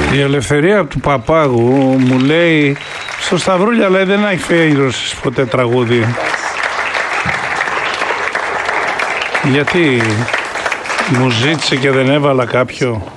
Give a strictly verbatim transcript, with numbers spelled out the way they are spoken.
Η Ελευθερία του Παπάγου μου λέει, στο Σταυρούλια λέει δεν έχει φέρει ποτέ τραγούδι. Γιατί μου ζήτησε και δεν έβαλα κάποιο.